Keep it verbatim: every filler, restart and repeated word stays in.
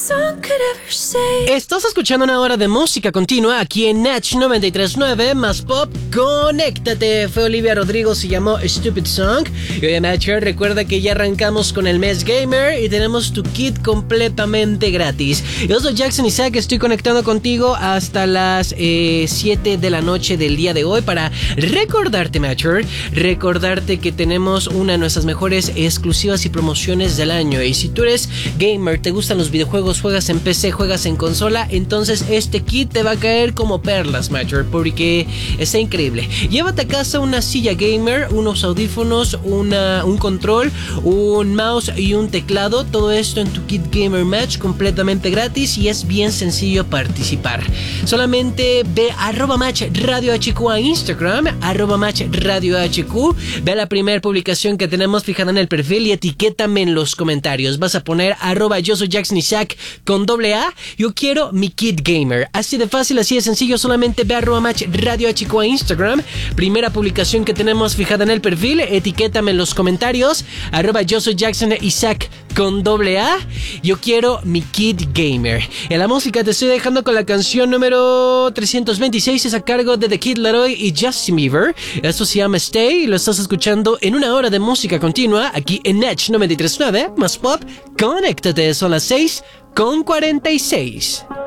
Estás escuchando una hora de música continua aquí en Natch noventa y tres punto nueve más pop. Conéctate. Fue Olivia Rodrigo, se llamó Stupid Song. Y oye, Natcher, recuerda que ya arrancamos con el mes gamer y tenemos tu kit completamente gratis. Yo soy Jackson Isaac, estoy conectando contigo hasta las eh, siete de la noche del día de hoy para recordarte, Natcher, recordarte que tenemos una de nuestras mejores exclusivas y promociones del año. Y si tú eres gamer, te gustan los videojuegos, juegas en P C, juegas en consola, entonces este kit te va a caer como perlas, Matcher, porque está increíble. Llévate a casa una silla gamer, unos audífonos, una, un control, un mouse y un teclado. Todo esto en tu kit gamer match completamente gratis y es bien sencillo participar. Solamente ve arroba match radio hq a Instagram, arroba match radio hq, ve la primera publicación que tenemos fijada en el perfil y etiquétame en los comentarios. Vas a poner arroba yo soy Jackson Isaac con doble A, yo quiero mi kit gamer. Así de fácil, así de sencillo. Solamente ve arroba match radio hq a Instagram, primera publicación que tenemos fijada en el perfil, etiquétame en los comentarios, arroba yo soy Jackson Isaac con doble A, yo quiero mi kit gamer. En la música te estoy dejando con la canción número trescientos veintiséis, es a cargo de The Kid Laroi y Justin Bieber. Esto se llama Stay y lo estás escuchando en una hora de música continua aquí en Natch noventa y tres punto nueve más pop. Conéctate, son las seis con cuarenta y seis.